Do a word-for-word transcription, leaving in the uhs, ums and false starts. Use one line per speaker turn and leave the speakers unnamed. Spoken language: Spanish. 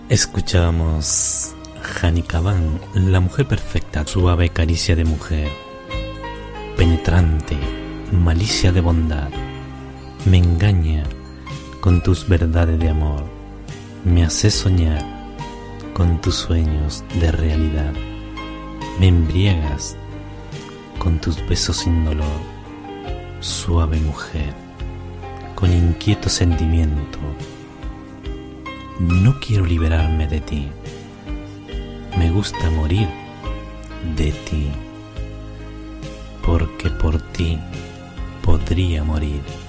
Escuchamos Hani Kaban, la mujer perfecta, suave caricia de mujer, penetrante, malicia de bondad, me engaña con tus verdades de amor, me hace soñar con tus sueños de realidad, me embriagas con tus besos sin dolor, suave mujer, con inquieto sentimiento. No quiero liberarme de ti, me gusta morir de ti, porque por ti podría morir.